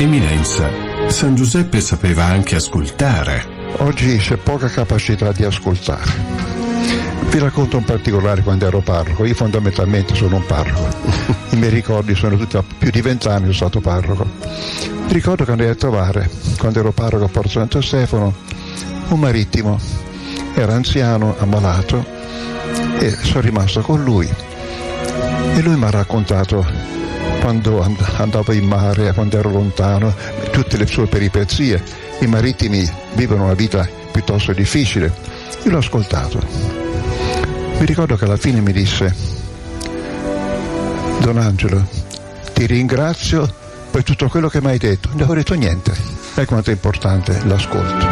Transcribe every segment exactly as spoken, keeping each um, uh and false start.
Eminenza, San Giuseppe sapeva anche ascoltare. Oggi c'è poca capacità di ascoltare. Vi racconto un particolare quando ero parroco. Io fondamentalmente sono un parroco. I miei ricordi sono tutti, a più di vent'anni sono stato parroco. Ricordo che andai a trovare, quando ero parroco a Porto Santo Stefano, un marittimo. Era anziano, ammalato, e sono rimasto con lui. E lui mi ha raccontato quando andavo in mare, quando ero lontano, tutte le sue peripezie. I marittimi vivono una vita piuttosto difficile. Io l'ho ascoltato. Mi ricordo che alla fine mi disse: Don Angelo, ti ringrazio per tutto quello che mi hai detto. Non ho detto niente. Ecco quanto è importante l'ascolto.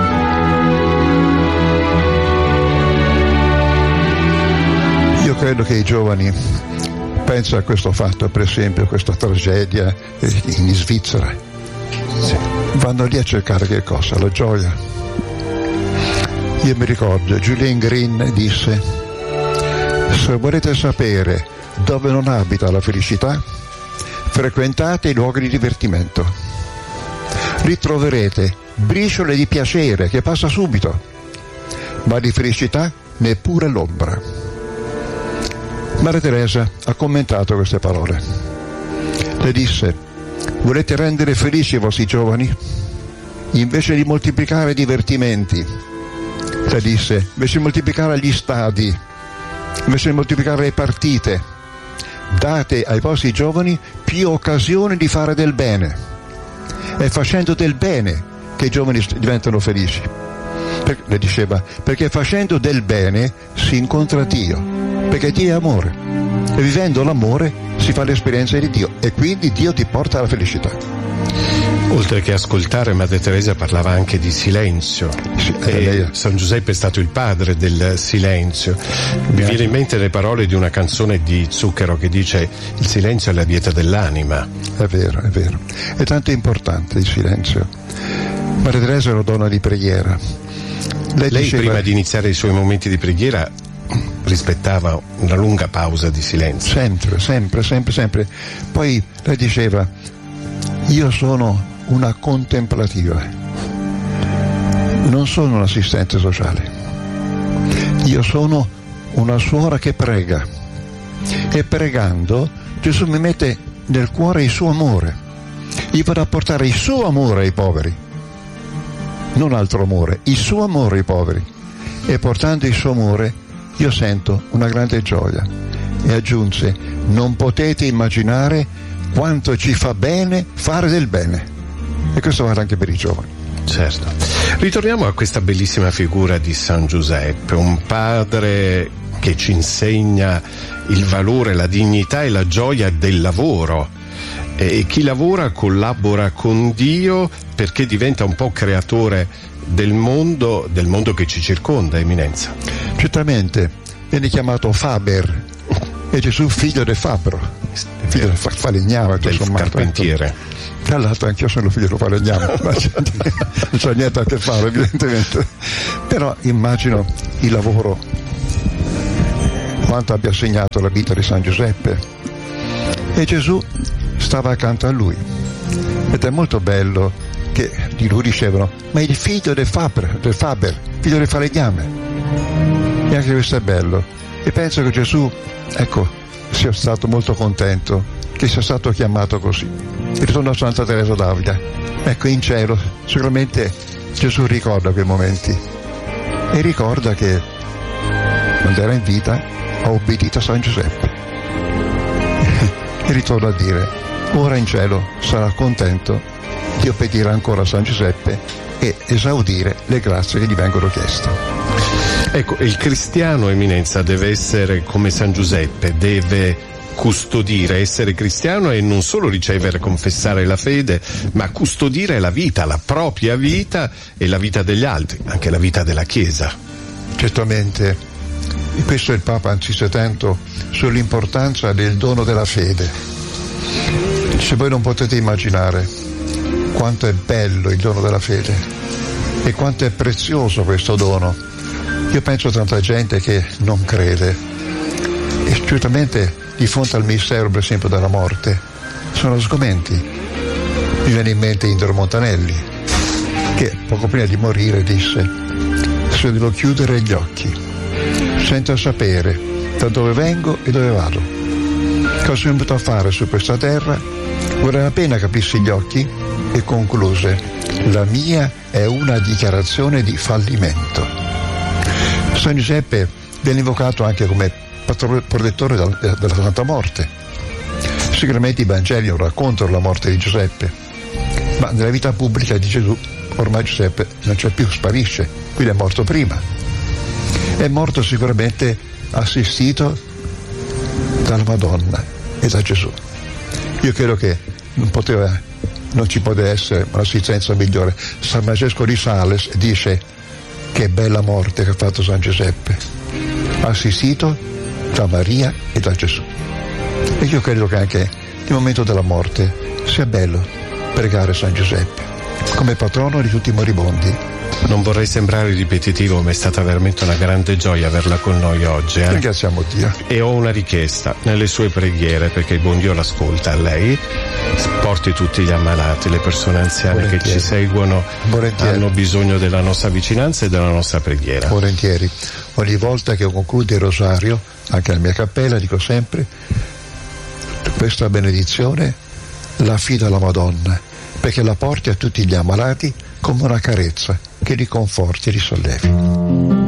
Io credo che i giovani, penso a questo fatto, per esempio, questa tragedia in Svizzera, sì, vanno lì a cercare che cosa? La gioia. Io mi ricordo, Julian Green disse: se volete sapere dove non abita la felicità, frequentate i luoghi di divertimento. Lì troverete briciole di piacere che passa subito, ma di felicità neppure l'ombra. Maria Teresa ha commentato queste parole. Le disse: volete rendere felici i vostri giovani? Invece di moltiplicare i divertimenti, le disse, invece di moltiplicare gli stadi, invece di moltiplicare le partite, date ai vostri giovani più occasioni di fare del bene. È facendo del bene che i giovani diventano felici. Per, le diceva, perché facendo del bene si incontra Dio. Perché Dio è amore e vivendo l'amore si fa l'esperienza di Dio e quindi Dio ti porta alla felicità. Oltre che ascoltare, Madre Teresa parlava anche di silenzio. Sì, e lei... San Giuseppe è stato il padre del silenzio. Mi viene in mente le parole di una canzone di Zucchero che dice: il silenzio è la dieta dell'anima. È vero, è vero. È tanto importante il silenzio. Madre Teresa è una donna di preghiera. Lei, lei diceva... prima di iniziare i suoi momenti di preghiera rispettava una lunga pausa di silenzio. Sempre, sempre, sempre, sempre. Poi lei diceva: io sono una contemplativa, non sono un assistente sociale, io sono una suora che prega, e pregando Gesù mi mette nel cuore il suo amore. Io vado a portare il suo amore ai poveri, non altro amore, il suo amore ai poveri, e portando il suo amore io sento una grande gioia. E aggiunse: non potete immaginare quanto ci fa bene fare del bene. E questo vale anche per i giovani. Certo. Ritorniamo a questa bellissima figura di San Giuseppe, un padre che ci insegna il valore, la dignità e la gioia del lavoro. E chi lavora collabora con Dio perché diventa un po' creatore del mondo, del mondo che ci circonda, Eminenza. Certamente, viene chiamato Faber, e Gesù figlio del fabbro, figlio del fa- falegname, del carpentiere. Tra l'altro anch'io sono figlio del falegname, ma non c'è niente a che fare evidentemente. Però immagino il lavoro, quanto abbia segnato la vita di San Giuseppe. E Gesù stava accanto a lui. Ed è molto bello che di lui dicevano: ma è il figlio del Faber, del Faber, figlio del falegname. E anche questo è bello. E penso che Gesù, ecco, sia stato molto contento che sia stato chiamato così. E ritorno a Santa Teresa d'Avila. Ecco, in cielo sicuramente Gesù ricorda quei momenti e ricorda che quando era in vita ha obbedito a San Giuseppe. E ritorno a dire: ora in cielo sarà contento di obbedire ancora a San Giuseppe e esaudire le grazie che gli vengono chieste. Ecco, il cristiano, Eminenza, deve essere come San Giuseppe, deve custodire, essere cristiano e non solo ricevere, confessare la fede, ma custodire la vita, la propria vita e la vita degli altri, anche la vita della Chiesa. Certamente, e questo il Papa insiste tanto sull'importanza del dono della fede. Se voi non potete immaginare quanto è bello il dono della fede e quanto è prezioso questo dono. Io penso a tanta gente che non crede e certamente di fronte al mistero, per esempio, della morte sono sgomenti Mi viene in mente Indro Montanelli, che poco prima di morire disse: se devo chiudere gli occhi senza sapere da dove vengo e dove vado, cosa sono venuto a fare su questa terra, vorrei appena capirsi gli occhi, e concluse: la mia è una dichiarazione di fallimento. San Giuseppe viene invocato anche come protettore della Santa Morte. Sicuramente i Vangeli non raccontano la morte di Giuseppe, ma nella vita pubblica di Gesù ormai Giuseppe non c'è più, sparisce, quindi è morto prima. È morto sicuramente assistito dalla Madonna e da Gesù. Io credo che non poteva, non ci poteva essere un'assistenza migliore. San Francesco di Sales dice: che bella morte che ha fatto San Giuseppe, assistito da Maria e da Gesù. E io credo che anche nel momento della morte sia bello pregare San Giuseppe come patrono di tutti i moribondi. Non vorrei sembrare ripetitivo, ma è stata veramente una grande gioia averla con noi oggi. Eh? Ringraziamo Dio. E ho una richiesta: nelle sue preghiere, perché il buon Dio l'ascolta, lei porti tutti gli ammalati, le persone anziane Volentieri. Che ci seguono, Volentieri. Hanno bisogno della nostra vicinanza e della nostra preghiera. Volentieri. Ogni volta che concludo il rosario, anche nella mia cappella, dico sempre: questa benedizione la affido alla Madonna, perché la porti a tutti gli ammalati come una carezza che li conforti e li sollevi.